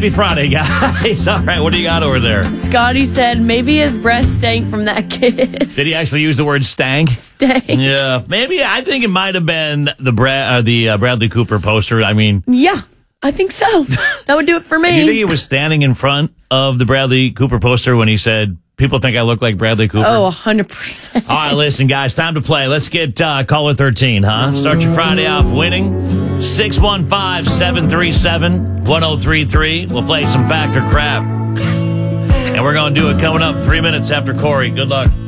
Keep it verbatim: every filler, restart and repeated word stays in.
Happy Friday, guys. All right, what do you got over there? Scotty said maybe his breath stank from that kiss. Did he actually use the word stank? Stank. Yeah, maybe. I think it might have been the Brad, uh, the uh, Bradley Cooper poster. I mean, Yeah, I think so. That would do it for me. do you think he was standing in front of the Bradley Cooper poster when he said, "People think I look like Bradley Cooper"? Oh, one hundred percent. All right, listen, guys, time to play. Let's get uh, caller thirteen, huh? Start your Friday off winning. six one five, seven three seven, one oh three three. We'll play some fact or crap. And we're going to do it coming up three minutes after Corey. Good luck.